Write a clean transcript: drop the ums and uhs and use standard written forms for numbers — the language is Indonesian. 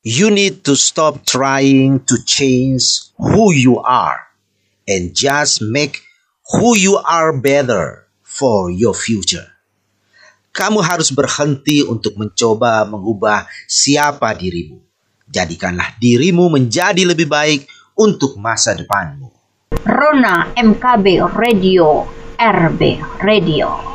You need to stop trying to change who you are and just make who you are better for your future. Kamu harus berhenti untuk mencoba mengubah siapa dirimu. Jadikanlah dirimu menjadi lebih baik untuk masa depanmu. Rona MKB Radio, RB Radio.